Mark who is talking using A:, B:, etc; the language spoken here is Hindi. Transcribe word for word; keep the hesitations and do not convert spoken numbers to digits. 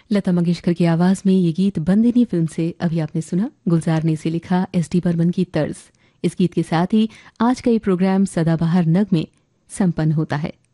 A: लता मंगेशकर की आवाज में ये गीत बंदिनी फिल्म से अभी आपने सुना। गुलजार ने इसे लिखा, एस डी बर्मन की तर्ज। इस गीत के साथ ही आज का ये प्रोग्राम सदाबहार नग में संपन्न होता है।